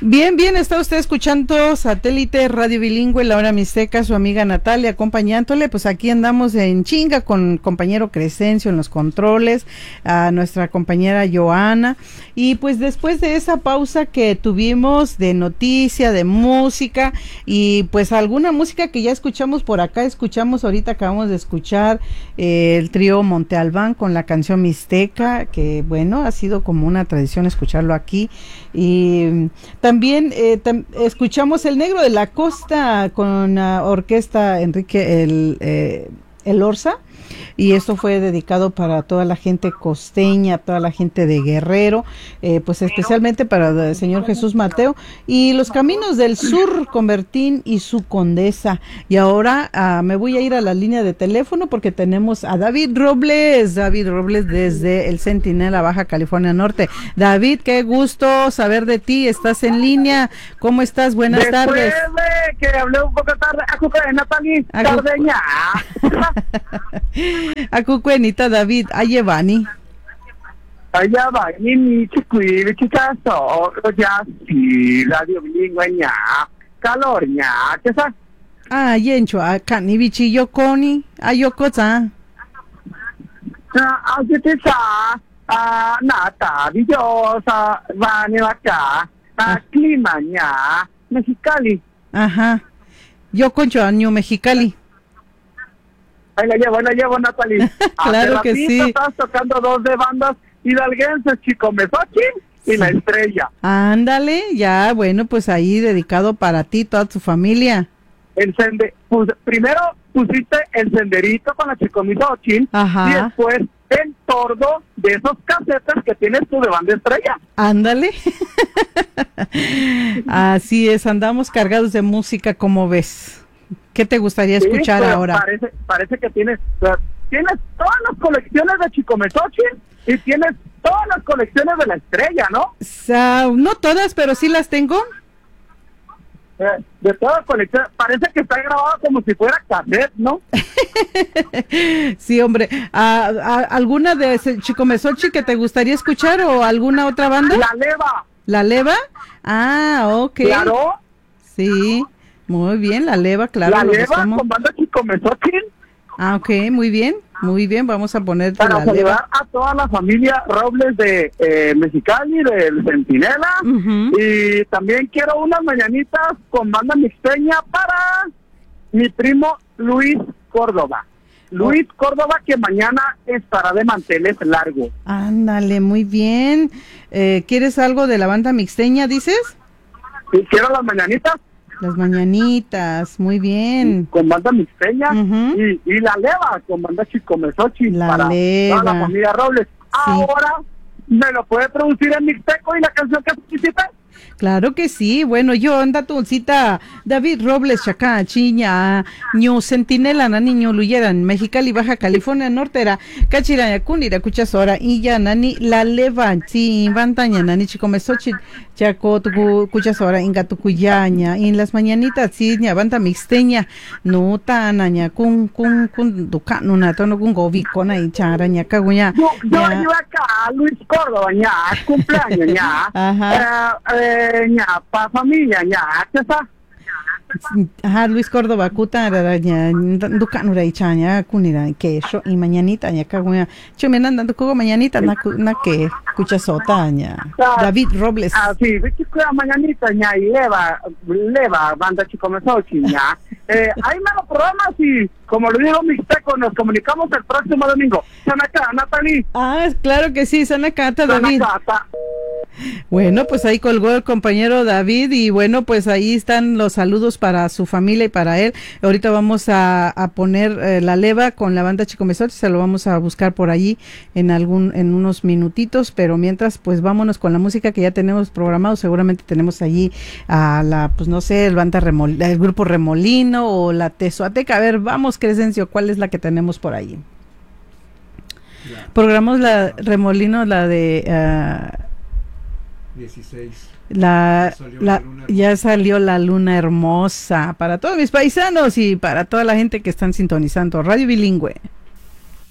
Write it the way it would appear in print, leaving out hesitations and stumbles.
Bien, bien, está usted escuchando Satélite Radio Bilingüe, la hora mixteca, su amiga Natalia acompañándole. Pues aquí andamos en chinga con compañero Crescencio en los controles, a nuestra compañera Joana, y pues después de esa pausa que tuvimos de noticia, de música, y pues alguna música que ya escuchamos por acá, acabamos de escuchar el trío Monte Albán con la canción Mixteca, que bueno, ha sido como una tradición escucharlo aquí, y también escuchamos El Negro de la Costa con la orquesta Enrique el Orza, y esto fue dedicado para toda la gente costeña, toda la gente de Guerrero, pues especialmente para el señor Jesús Mateo y Los Caminos del Sur con Bertín y su Condesa. Y ahora me voy a ir a la línea de teléfono porque tenemos a David Robles desde el Centinela, Baja California Norte. David, qué gusto saber de ti, estás en línea, ¿cómo estás? Buenas tardes. De que hablé un poco tarde, Natalie, tardeña. Akukuenita David, Ayevani. Ayevani, mi chiquillo, chicazo, ya sí, radio bilingüe, ña, calor, ña, ¿qué sabes? Yencho, Kani Bichi Yokoni, Ayokoza. Ayetesa, Nata, Villosa, Vanevaca, Clima, ña, Mexicali. Ajá, yo concho año Mexicali. Ahí la llevo, Natalie. Claro que sí. Estás tocando dos de bandas hidalguenses, Chico Mesochín y La Estrella. Ándale, ya, bueno, pues ahí dedicado para ti, toda tu familia. Primero pusiste el senderito con la Chico Mesochín y después el tordo de esos casetes que tienes tú de Banda Estrella. Ándale. Así es, andamos cargados de música, como ves. ¿Qué te gustaría escuchar ahora? Parece que tienes todas las colecciones de Chico Mesochín y tienes todas las colecciones de La Estrella, ¿no? No todas, pero sí las tengo. De todas las colecciones, parece que está grabado como si fuera cassette, ¿no? Sí, hombre. ¿Alguna de Chico Mesochín que te gustaría escuchar o alguna otra banda? La Leva. ¿La Leva? Ok. Claro. Sí. Muy bien, La Leva, claro. La Leva con banda Chico Mesochín. Ok, muy bien, vamos a poner para saludar a toda la familia Robles de Mexicali, del Centinela, y también quiero unas mañanitas con banda mixteña para mi primo Luis Córdoba. Luis Córdoba, que mañana estará de manteles largos. Ándale, muy bien. ¿Quieres algo de la banda mixteña, dices? Sí, quiero las mañanitas. Las mañanitas, muy bien. Con banda mixteña y La Leva con banda Chico Mesochín para toda la familia Robles. Sí. Ahora me lo puede producir en mixteco y la canción que participe. Claro que sí, bueno, yo anda tuncita David Robles Chacá, Chiña, Ñu Centinela, Nani Ñu Luyeran, Mexicali, Baja California Norte, era Cachira, Cunira, Cuchasora, y ya Nani La Leva, sí, Bantaña, Nani Chico Mesochín, Chaco, Cuchasora, Inga Tucuyaña, y en las mañanitas, sí, ña, Banta Mixteña, no tanaña, kun, ducan, una tono, kun gobicona, y charaña, caguña. Yo acá, Luis Córdoba, ña, cumpleaños, ña. Ajá. Ña, pa familia, ña, ¿qué está? Ajá, Luis Córdoba, cuta, ña, ducanura y chaña, cunira, queso, y mañanita, ña, caguña. Chumenan, dando cugo mañanita, na que, cuchasota, ña. David Robles. Sí, mañanita, ña, y leva, banda Chico Mesochín, ña. Ahí me lo programas y, como lo digo mixteco, nos comunicamos el próximo domingo. Sanacá, Natalie. Claro que sí, Sanacata, David. Bueno, pues ahí colgó el compañero David y bueno, pues ahí están los saludos para su familia y para él. Ahorita vamos a poner La Leva con la banda Chico Mesochín, se lo vamos a buscar por allí en unos minutitos, pero mientras pues vámonos con la música que ya tenemos programado. Seguramente tenemos allí a pues no sé, el grupo Remolino o la Tezuateca. A ver, vamos, Crescencio, ¿cuál es la que tenemos por ahí? Programamos la Remolino, la de 16. Ya salió la luna hermosa para todos mis paisanos y para toda la gente que están sintonizando Radio Bilingüe.